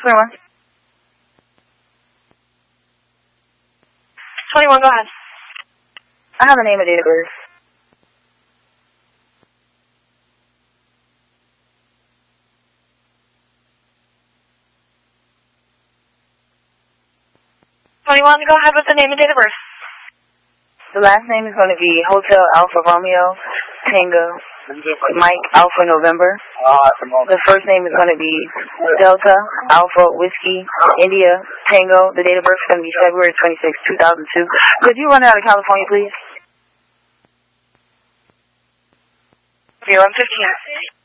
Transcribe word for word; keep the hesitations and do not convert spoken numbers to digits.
twenty-one. twenty-one, go ahead. I have a name and date of birth. twenty-one, go ahead with the name and date of birth. The last name is going to be Hotel Alpha Romeo Tango Mike Alpha November. The first name is going to be Delta Alpha Whiskey India Tango. The date of birth is going to be February twenty-sixth, two thousand two. Could you run out of California, please? zero one fifteen.